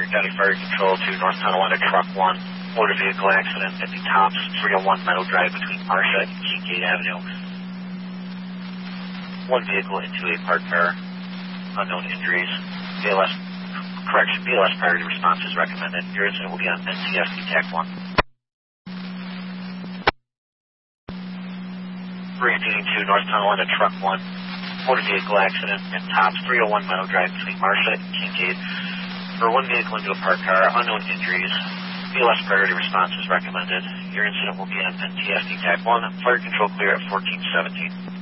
Clear County Fire Control to North Tonawanda Truck 1. Motor vehicle accident at the Tops 301 Meadow Drive between Marcia and Kincaid Avenue. One vehicle into a parked car. Unknown injuries. BLS priority response is recommended. Your incident will be on NTSB TAC 1. Briefing to North Tonawanda Truck 1. Motor vehicle accident at Tops 301 Meadow Drive between Marcia and Kincaid. For one vehicle into a parked car, unknown injuries. BLS priority response is recommended. Your incident will be on NTSB TAC 1. Fire control clear at 1417.